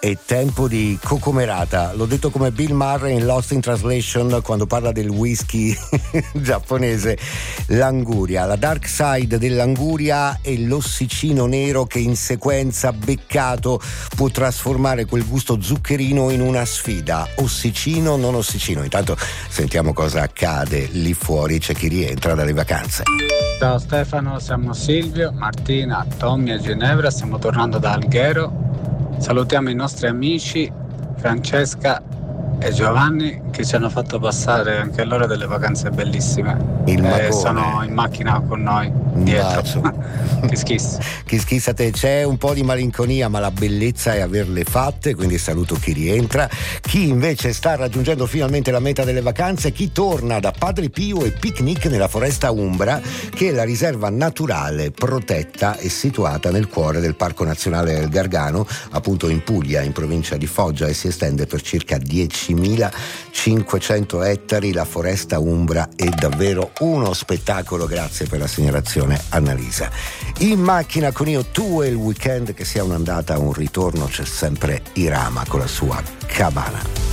È tempo di cocomerata, l'ho detto come Bill Murray in Lost in Translation quando parla del whisky giapponese, l'anguria. La dark side dell'anguria è l'ossicino nero che in sequenza beccato può trasformare quel gusto zuccherino in una sfida. Ossicino, non ossicino. Intanto sentiamo cosa accade lì fuori, c'è chi rientra dalle vacanze. Ciao Stefano, siamo Silvio, Martina, Tommy e Ginevra, stiamo tornando da Alghero. Salutiamo i nostri amici Francesca e Giovanni che ci hanno fatto passare anche loro delle vacanze bellissime. Sono in macchina con noi dietro. Kiss a te. C'è un po' di malinconia, ma la bellezza è averle fatte, quindi saluto chi rientra. Chi invece sta raggiungendo finalmente la meta delle vacanze, chi torna da Padre Pio e picnic nella foresta Umbra, che è la riserva naturale protetta e situata nel cuore del Parco Nazionale del Gargano, appunto in Puglia, in provincia di Foggia, e si estende per circa 10.500 ettari. La foresta Umbra è davvero uno spettacolo. Grazie per la segnalazione, Annalisa. In macchina con Io, Tu e il weekend, che sia un'andata o un ritorno, c'è sempre Irama con la sua Cabana.